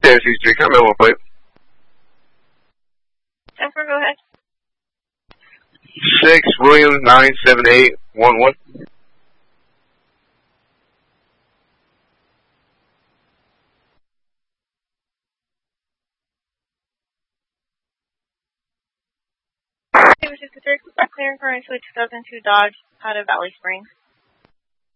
Tennessee Street, come in one plate. Jennifer, go ahead. 6 Williams 97811. Clearing for into a 2002 Dodge out of Valley Springs.